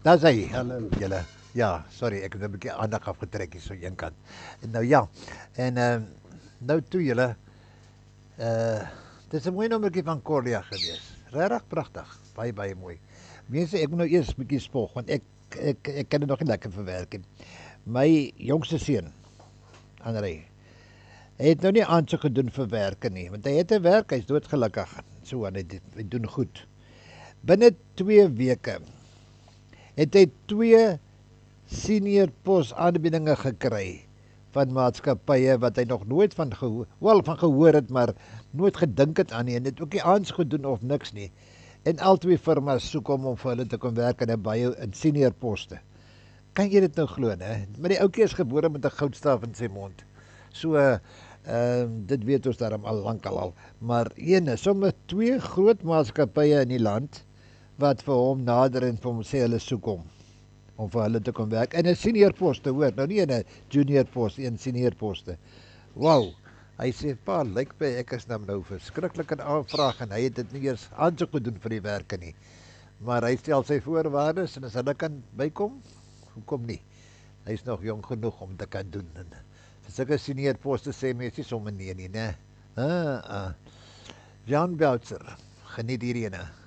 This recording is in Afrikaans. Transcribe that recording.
Daar is hy. Hallo julle. Ja, sorry, ek het 'n bietjie aandag afgetrek hier so een kant. En nou ja. En nou toe julle dis 'n mooi nommertjie van Corlia gewees. Regtig pragtig. Baie baie mooi. Mense, ek moet nou eers 'n bietjie spog want ek kan dit nog nie lekker verwerk nie. My jongste seun, Andrei, hy het nou nie aansoek gedoen vir werke nie, want hy het 'n werk, hy's doodgelukkig. So en hy doen goed. Binne 2 weke het hy 2 senior pos aanbiedinge gekry van maatskappye wat hy nog nooit van gehoor het, maar nooit gedink het aan nie en dit ook nie aansoek gedoen of niks nie. En al 2 firmas soek hom om vir hulle te kom werk in senior poste. Kan jy dit nou glo, né? Maar die ouetjie is gebore met 'n goudstaaf in sy mond. So dit weet ons daarom al lankal al. Maar sommer 2 groot maatskappye in die land wat vir hom nader en vir hom sê hulle soek hom om vir hulle te kom werk in 'n senior poste, hoor, nou nie in 'n junior poste, in senior poste. Wow. Hy sê pa, lyk my ek is nou verskriklik in aanvraag en hy het dit nie eers aansoek gedoen vir die werke nie. Maar hy stel sy voorwaardes en as hulle kan bykom, hoekom nie? Hy's nog jong genoeg om te kan doen. En vir sulke senior poste sê mense nie sommer nee nie, né? Jan Boutzer, geniet hierdie ene.